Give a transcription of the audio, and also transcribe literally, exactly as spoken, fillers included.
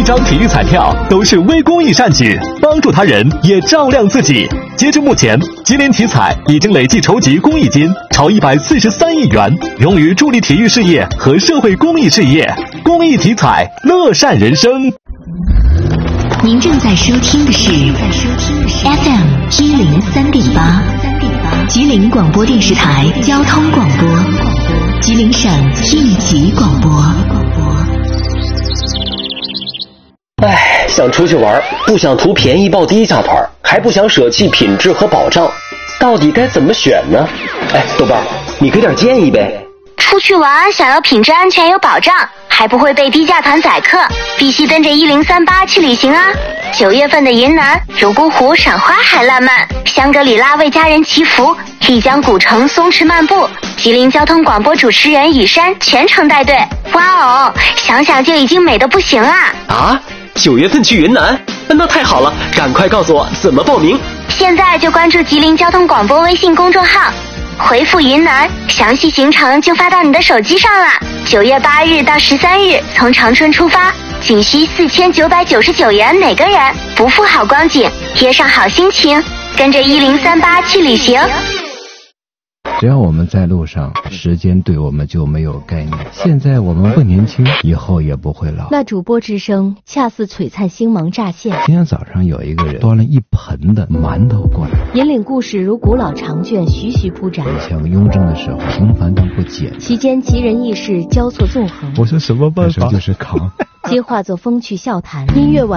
张体育彩票都是微公益善举，帮助他人也照亮自己。截至目前，吉林体彩已经累计筹集公益金超一百四十三亿元，用于助力体育事业和社会公益事业。公益体彩，乐善人生。 您正在收听的是 F M 一零三点八，吉林广播电视台交通广播，吉林省一级广播。 唉，想出去玩，不想图便宜报低价团，还不想舍弃品质和保障，到底该怎么选呢？哎，豆瓣，你给点建议呗。 出去玩想要品质安全有保障，还不会被低价团宰客，必须跟着一零三八去旅行啊！九月份的云南泸沽湖赏花海烂漫，香格里拉为家人祈福，丽江古城松弛漫步，吉林交通广播主持人雨山全程带队。哇哦，想想就已经美得不行啦！ 啊，九月份去云南，那太好了，赶快告诉我怎么报名。 现在就关注吉林交通广播微信公众号，回复云南，详细行程就发到你的手机上啦。九月八日到十三日，从长春出发，仅需四千九百九十九元每个人，不负好光景，贴上好心情，跟着一零三八去旅行。 只要我们在路上，时间对我们就没有概念。现在我们不年轻，以后也不会老。 那主播之声恰似璀璨星芒乍现。 今天早上有一个人端了一盆的馒头过来， 引领故事如古老长卷徐徐铺展。 像雍正的时候，平凡但不减。 其间奇人异事交错纵横。 我说什么办法？就是扛。 皆化作风趣笑谈。音乐晚。